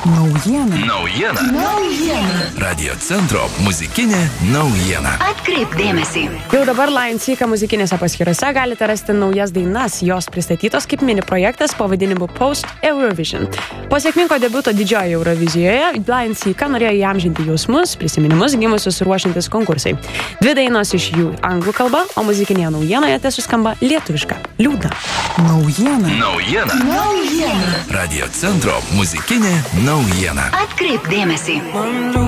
Naujiena. Radio centro muzikinė naujiena. Atkreipk dėmesį. Jau dabar Lion Seeker muzikinėse paskyrose galite rasti naujas dainas, jos pristatytos kaip mini projektas pavadinimu Post Eurovision. Po sėkmingo debiuto didžiojoje Eurovizijoje Lion Seeker norėjo įamžinti jausmus, prisiminimus gimusius ruošiantis konkursai. 2 dainos iš jų anglų kalba, o muzikinėje naujienoje tesuskamba lietuviška Liūdna. Naujiena. Radio centro muzikinė naujiena. Atkreipk dėmesį.